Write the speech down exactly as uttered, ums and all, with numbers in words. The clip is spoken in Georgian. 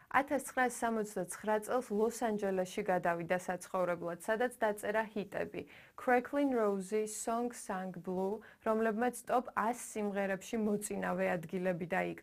ათას ცხრაასი სამოცდაცხრა წელს ლოს-ანჯელესში გადავიდა საცხოვრებლად, სადაც დაწერა ჰიტები Cracklin' Rosie, Song Sang Blue, რომლებმაც ტოპ ას სიმღერებში მოწინავე ადგილები დაიკავა.